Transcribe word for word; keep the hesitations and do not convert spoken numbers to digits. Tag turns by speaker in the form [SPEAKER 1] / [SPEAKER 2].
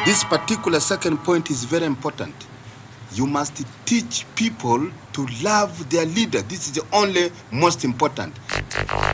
[SPEAKER 1] This particular second point is very important. You must teach people to love their leader. This is the only most important.